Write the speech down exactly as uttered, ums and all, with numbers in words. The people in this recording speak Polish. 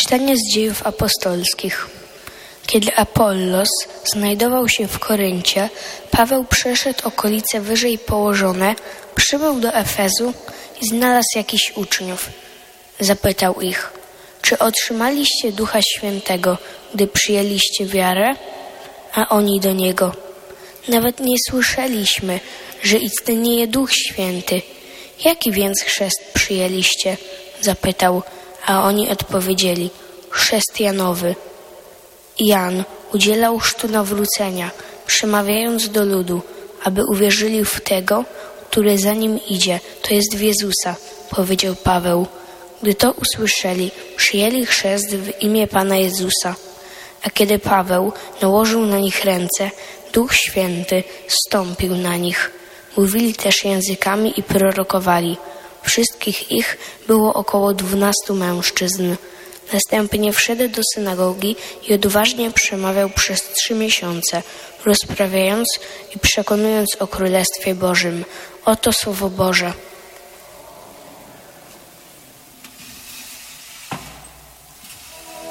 Czytanie z Dziejów Apostolskich. Kiedy Apollos znajdował się w Koryncie, Paweł przeszedł okolice wyżej położone, przybył do Efezu i znalazł jakichś uczniów. Zapytał ich: czy otrzymaliście Ducha Świętego, gdy przyjęliście wiarę? A oni do niego: nawet nie słyszeliśmy, że istnieje Duch Święty. Jaki więc chrzest przyjęliście? Zapytał, a oni odpowiedzieli: chrzest Janowy. Jan udzielał chrztu nawrócenia, przemawiając do ludu, aby uwierzyli w tego, który za nim idzie, to jest w Jezusa, powiedział Paweł. Gdy to usłyszeli, przyjęli chrzest w imię Pana Jezusa. A kiedy Paweł nałożył na nich ręce, Duch Święty zstąpił na nich. Mówili też językami i prorokowali. Wszystkich ich było około dwunastu mężczyzn. Następnie wszedł do synagogi i odważnie przemawiał przez trzy miesiące, rozprawiając i przekonując o Królestwie Bożym. Oto Słowo Boże.